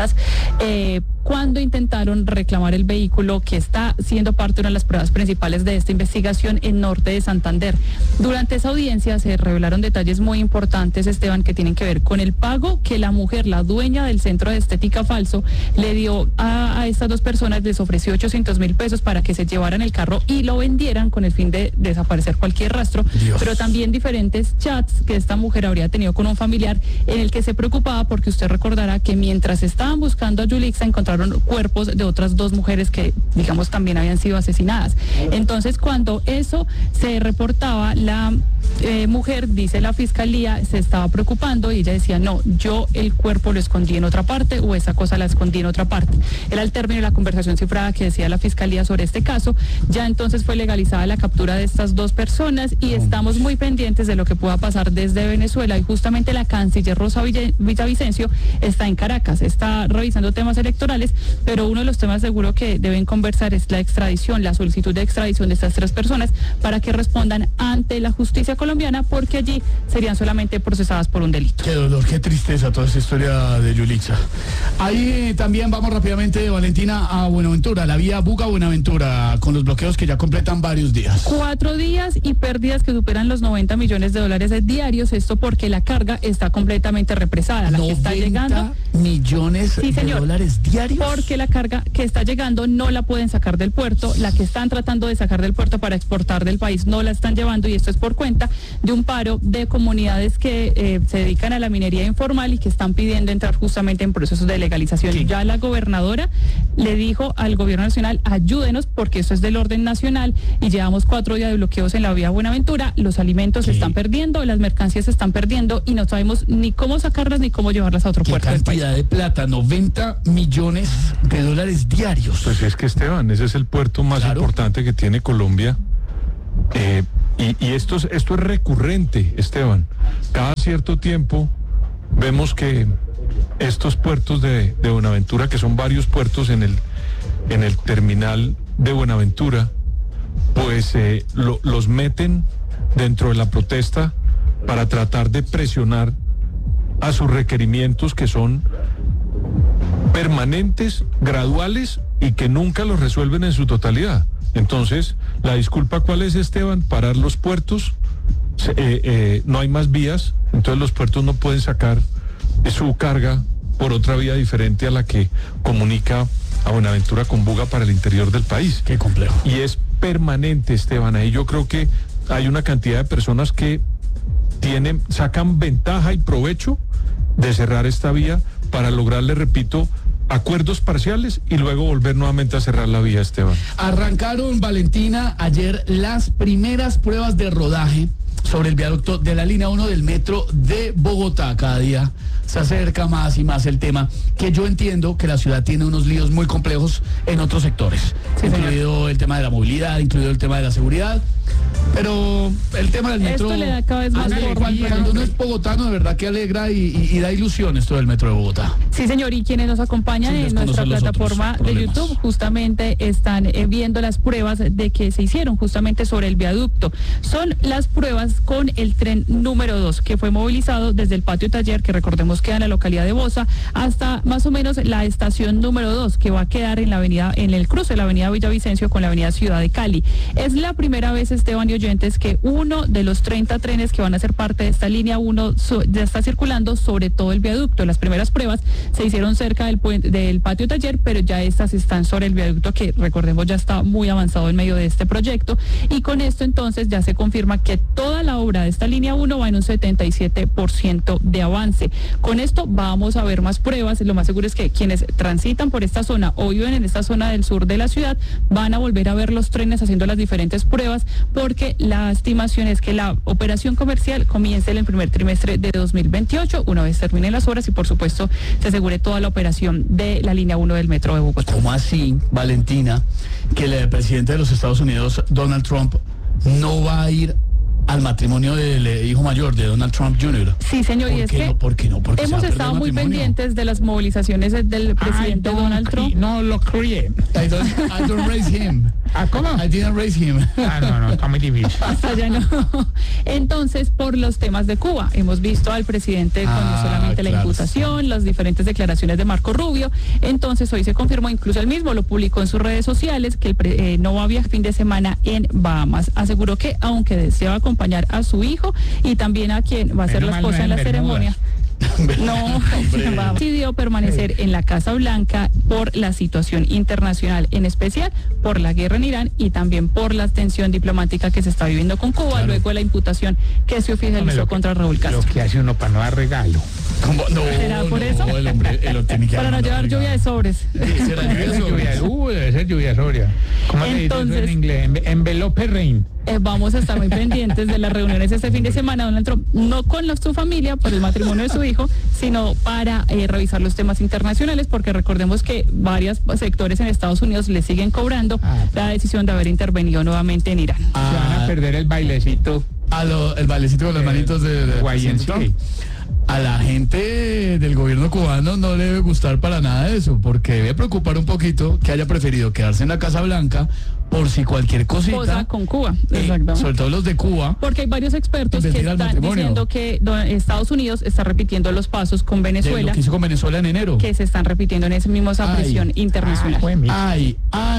detenidas cuando intentaron reclamar el vehículo que está siendo parte de una de las pruebas principales de esta investigación en norte de Santander. Durante esa audiencia se revelaron detalles muy importantes, Esteban, que tienen que ver con el pago que la mujer, la dueña del centro de estética falso, le dio a estas dos personas, les ofreció 800,000 pesos para que se llevaran el carro y lo vendieran con el fin de desaparecer cualquier rastro. Dios. Pero también diferentes chats que esta mujer habría tenido con un familiar en el que se preocupaba porque usted recordará que mientras estaban buscando a Yulixa encontraron cuerpos de otras dos mujeres que, digamos, también habían sido asesinadas. Entonces, cuando eso se reportaba, la mujer, dice la fiscalía, se estaba preocupando y ella decía, no, yo el cuerpo lo escondí en otra parte o esa cosa la escondí en otra parte. Era el término de la conversación cifrada que decía la fiscalía sobre este caso. Ya entonces fue legalizada la captura de estas dos personas y estamos muy pendientes de lo que pueda pasar desde Venezuela, y justamente la canciller Rosa Villavicencio está en Caracas, está revisando temas electorales, pero uno de los temas seguro que deben conversar es la extradición, la solicitud de extradición de estas tres personas para que respondan ante la justicia colombiana, porque allí serían solamente procesadas por un delito. Qué dolor, qué tristeza toda esta historia de Yulixa. Ahí también vamos rápidamente, Valentina, a Buenaventura, la vía Buga-Buenaventura, con los bloqueos que ya completan varios días. 4 días y pérdidas que superan los 90 millones de dólares diarios, esto porque la carga está completamente represada. La que está llegando, millones sí, señor, de dólares diarios. Porque la carga que está llegando no la pueden sacar del puerto, la que están tratando de sacar del puerto para exportar del país no la están llevando, y esto es por cuenta de un paro de comunidades que se dedican a la minería informal y que están pidiendo entrar justamente en procesos de legalización. Sí. Ya la gobernadora le dijo al gobierno nacional, ayúdenos porque esto es del orden nacional y llevamos 4 días de bloqueos en la vía Buenaventura, los alimentos se están perdiendo, las mercancías se están perdiendo y no sabemos ni cómo sacarlas ni cómo llevarlas a otro puerto del país. ¿Qué cantidad de plata? 90 millones de dólares diarios. Pues es que, Esteban, ese es el puerto más importante que tiene Colombia. Y esto es recurrente, Esteban. Cada cierto tiempo vemos que estos puertos de Buenaventura, que son varios puertos en el terminal de Buenaventura, pues los meten dentro de la protesta para tratar de presionar a sus requerimientos, que son permanentes, graduales y que nunca los resuelven en su totalidad. Entonces, la disculpa, ¿cuál es, Esteban? Parar los puertos, no hay más vías, entonces los puertos no pueden sacar su carga por otra vía diferente a la que comunica a Buenaventura con Buga para el interior del país. Qué complejo. Y es permanente, Esteban. Ahí yo creo que hay una cantidad de personas que sacan ventaja y provecho de cerrar esta vía para lograrle, repito, acuerdos parciales y luego volver nuevamente a cerrar la vía, Esteban. Arrancaron, Valentina, ayer las primeras pruebas de rodaje sobre el viaducto de la línea 1 del metro de Bogotá. Cada día se acerca más y más el tema, que yo entiendo que la ciudad tiene unos líos muy complejos en otros sectores, sí, incluido el tema de la movilidad, incluido el tema de la seguridad, pero el tema del metro, esto le da cada vez más cuando uno es bogotano, de verdad que alegra y da ilusión esto del metro de Bogotá. Sí, señor, y quienes nos acompañan en nuestra plataforma de YouTube justamente están viendo las pruebas de que se hicieron justamente sobre el viaducto. Son las pruebas con el tren número 2, que fue movilizado desde el patio taller, que recordemos queda en la localidad de Bosa, hasta más o menos la estación número 2, que va a quedar en la avenida, en el cruce de la avenida Villavicencio con la avenida Ciudad de Cali. Es la primera vez, Esteban y oyentes, que uno de los 30 trenes que van a ser parte de esta línea 1 ya está circulando sobre todo el viaducto. Las primeras pruebas se hicieron cerca del patio taller, pero ya estas están sobre el viaducto, que recordemos ya está muy avanzado en medio de este proyecto, y con esto entonces ya se confirma que toda la obra de esta línea 1 va en un 77% de avance. Con esto vamos a ver más pruebas. Lo más seguro es que quienes transitan por esta zona o viven en esta zona del sur de la ciudad van a volver a ver los trenes haciendo las diferentes pruebas, porque la estimación es que la operación comercial comience en el primer trimestre de 2028, una vez terminen las obras y por supuesto se asegure toda la operación de la línea 1 del metro de Bogotá. ¿Cómo así, Valentina, que el presidente de los Estados Unidos, Donald Trump, no va a ir al matrimonio del hijo mayor de Donald Trump Jr.? Sí, señor, y es que ¿por qué no? hemos estado muy pendientes de las movilizaciones del presidente Donald Trump. No lo crié. I don't raise him. ¿Cómo? I didn't raise him. No, está muy difícil. Hasta allá no. Entonces, por los temas de Cuba, hemos visto al presidente con no solamente la claro. imputación, las diferentes declaraciones de Marco Rubio. Entonces, hoy se confirmó, incluso él mismo lo publicó en sus redes sociales, que no va a viajar fin de semana en Bahamas. Aseguró que, aunque desea acompañar a su hijo y también a quien va a ser la esposa en la ceremonia, no, decidió permanecer en la Casa Blanca por la situación internacional, en especial por la guerra en Irán y también por la tensión diplomática que se está viviendo con Cuba, luego de la imputación que se oficializó contra Raúl Castro. Lo que hace uno para no dar regalo. ¿Cómo? No, ¿Será por eso? el hombre tiene que Para no llevar lluvia de sobres. ¿Será lluvia de sobres? Debe ser lluvia sobria. ¿Cómo se dice eso en inglés? Envelope rain. Vamos a estar muy pendientes de las reuniones este fin de semana, Donald Trump, no con su familia por el matrimonio de su hijo, sino para revisar los temas internacionales, porque recordemos que varios sectores en Estados Unidos le siguen cobrando la decisión de haber intervenido nuevamente en Irán. Se van a perder el bailecito. El bailecito con las manitos de YMCA. A la gente del gobierno cubano no le debe gustar para nada eso, porque debe preocupar un poquito que haya preferido quedarse en la Casa Blanca por si cualquier cosita. Cosa con Cuba, exacto. Sobre todo los de Cuba. Porque hay varios expertos que están diciendo que Estados Unidos está repitiendo los pasos con Venezuela. De lo que hizo con Venezuela en enero. Que se están repitiendo en esa misma presión internacional. Ay.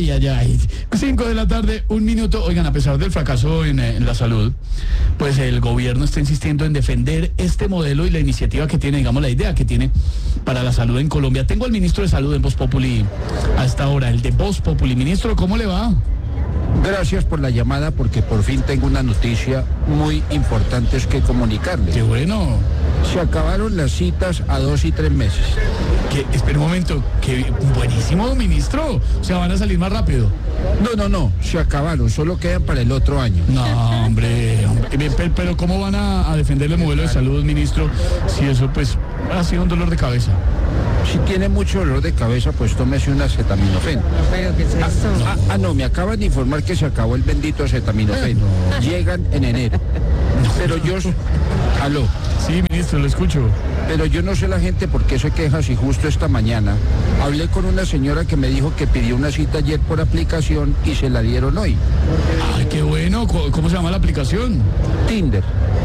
5 de la tarde, 1 minuto. Oigan, a pesar del fracaso en la salud, pues el gobierno está insistiendo en defender este modelo y la iniciativa que tiene, digamos, la idea que tiene para la salud en Colombia. Tengo al ministro de Salud en Voz Populi a esta hora, el de Voz Populi. Ministro, ¿cómo le va? Gracias por la llamada, porque por fin tengo una noticia muy importante que comunicarle. Qué bueno. Se acabaron las citas a 2 y 3 meses. Espera un momento, que buenísimo, ministro. O sea, van a salir más rápido. No, se acabaron, solo quedan para el otro año. No, hombre. Pero ¿cómo van a defender el modelo de salud, ministro, si eso pues ha sido un dolor de cabeza? Si tiene mucho dolor de cabeza, pues tómese un acetaminofén. ¿Pero qué es esto? No, me acaban de informar que se acabó el bendito acetaminofén. Llegan en enero. Pero yo... Aló. Sí, ministro, lo escucho. Pero yo no sé la gente por qué se queja si justo esta mañana hablé con una señora que me dijo que pidió una cita ayer por aplicación y se la dieron hoy. Ay, qué bueno. ¿Cómo se llama la aplicación? Tinder.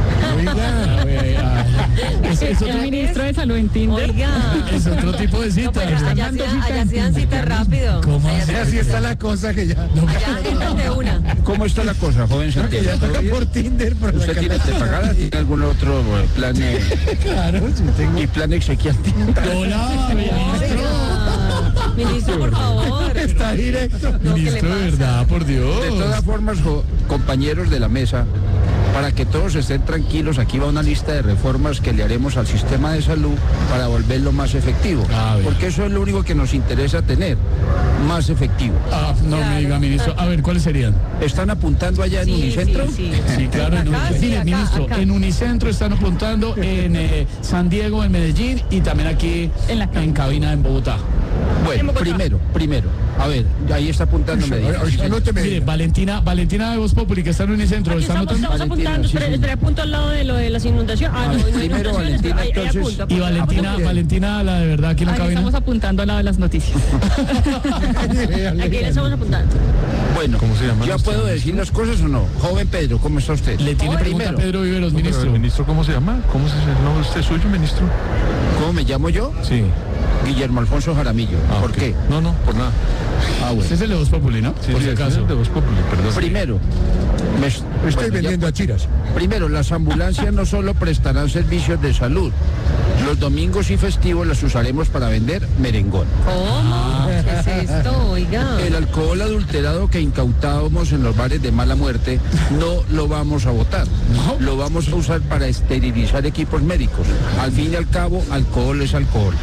El ministro de Salud en Tinder. Oiga. Es otro tipo de cita. No, pero allá se dan citas rápido. ¿Cómo Así está la cosa que ya... Allá entran de una. ¿Cómo está la cosa, joven Santiago? Por Tinder. ¿Usted tiene prepagada? ¿Tiene algún otro plan? Claro, sí tengo. ¿Y plan exequial? Hola, Oiga. Ministro, por favor. Está directo. No, ¿qué le ministro, de pasa? verdad, por Dios. De todas formas, compañeros de la mesa, para que todos estén tranquilos, aquí va una lista de reformas que le haremos al sistema de salud para volverlo más efectivo. Porque eso es lo único que nos interesa tener, más efectivo. No me diga, ministro. A ver, ¿cuáles serían? ¿Están apuntando allá en Unicentro? Sí. Sí, claro, ministro. Acá. En Unicentro están apuntando, en San Diego, en Medellín y también aquí en cabina en Bogotá. Bueno, primero. A ver, ahí está apuntando Medellín. Mire, Valentina de Voz Populi, que está en Unicentro, ¿está anotando? Estamos apuntando, estaré apunto al lado de lo de las inundaciones. Primero, Valentina, entonces... Y Valentina, la de verdad, aquí en la Aquí cabina. estamos apuntando al lado de las noticias. Aquí le estamos apuntando. Bueno, ¿Cómo se llama ¿ya nuestro puedo decir las cosas o no? Joven Pedro, ¿cómo está usted? Le tiene pregunta a Pedro Viveros, Pero ministro. ¿el ministro cómo se llama? ¿Cómo se llama el nombre usted suyo, ministro? ¿Cómo me llamo yo? Sí. Guillermo Alfonso Jaramillo. ¿Por ok. qué? No, por nada. Bueno. Ese es el de Voz Populi, ¿no? Sí, Por sí, si ese es acaso. el de Voz Populi, perdón. Primero, estoy vendiendo achiras. Primero, las ambulancias no solo prestarán servicios de salud. Los domingos y festivos las usaremos para vender merengón. ¿Cómo? ¿Qué es esto? Oiga. El alcohol adulterado que incautábamos en los bares de mala muerte no lo vamos a botar. Lo vamos a usar para esterilizar equipos médicos. Al fin y al cabo, alcohol es alcohol.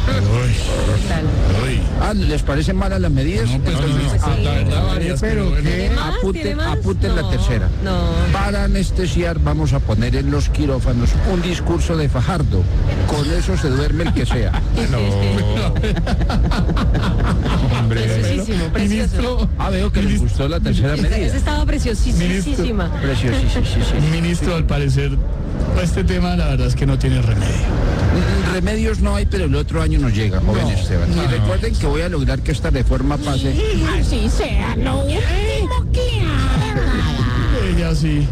¿Les parecen malas las medidas? No, pues Entonces, la verdad, varias, pero bueno. que apunten la tercera. No. Para anestesiar vamos a poner en los quirófanos un discurso de Fajardo. Con eso se duerme el que sea. Preciosísimo, precioso. Veo que les gustó la tercera medida. Esa estaba preciosísima. Preciosísima. Ministro, al parecer, este tema la verdad es que no tiene remedio. Remedios no hay, pero el otro año nos llega, joven Esteban. Y recuerden que voy a lograr que esta reforma pase. Así sea lo último que haga. Ella sí.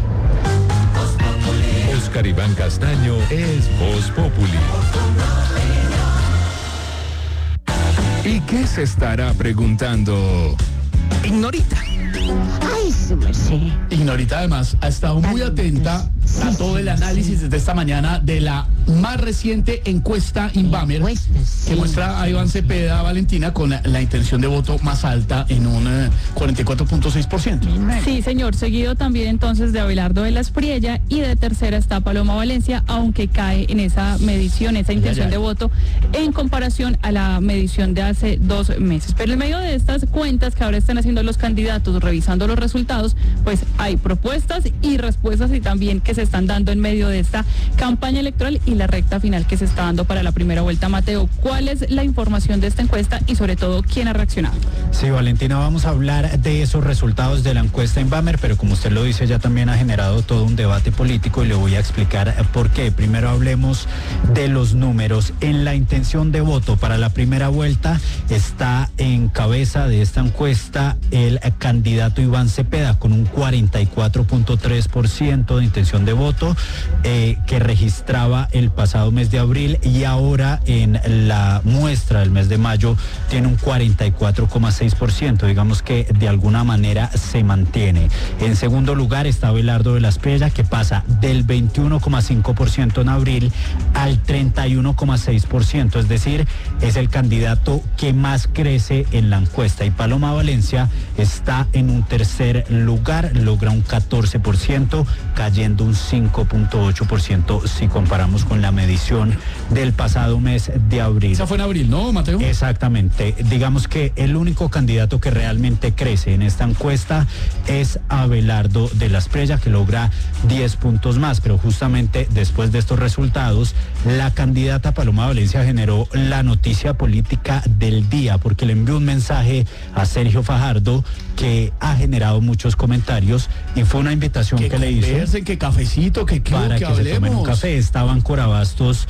Oscar Iván Castaño es Voz Populi. ¿Y qué se estará preguntando Ignorita? Ay, su merced. Ignorita además ha estado muy atenta a todo el análisis de esta mañana de la más reciente encuesta Inbamer, que muestra a Iván Cepeda, Valentina, con la intención de voto más alta en un 44.6%. Sí, señor, seguido también entonces de Abelardo de la Espriella, y de tercera está Paloma Valencia, aunque cae en esa medición, esa intención de voto en comparación a la medición de hace 2 meses. Pero en medio de estas cuentas que ahora están haciendo los candidatos, revisando los resultados, pues hay propuestas y respuestas y también que se están dando en medio de esta campaña electoral y la recta final que se está dando para la primera vuelta. Mateo, ¿cuál es la información de esta encuesta y sobre todo quién ha reaccionado? Sí, Valentina, vamos a hablar de esos resultados de la encuesta Inbamer, pero como usted lo dice, ya también ha generado todo un debate político y le voy a explicar por qué. Primero hablemos de los números. En la intención de voto para la primera vuelta está en cabeza de esta encuesta el candidato Iván Cepeda con un 44.3% de intención de voto que registraba el pasado mes de abril, y ahora en la muestra del mes de mayo tiene un 44.6%, digamos que de alguna manera se mantiene. En segundo lugar está Abelardo de la Espriella, que pasa del 21.5% en abril al 31.6%, es decir, es el candidato que más crece en la encuesta, y Paloma Valencia está en un tercer lugar, logra un 14%, cayendo un 5.8% si comparamos con la medición del pasado mes de abril. Esa fue en abril, ¿no, Mateo? Exactamente. Digamos que el único candidato que realmente crece en esta encuesta es Abelardo de la Espriella, que logra 10 puntos más, pero justamente después de estos resultados, la candidata Paloma Valencia generó la noticia política del día, porque le envió un mensaje a Sergio Fajardo que ha generado muchos comentarios, y fue una invitación que le hizo que cafecito, que para que se tomen un café. Estaban Corabastos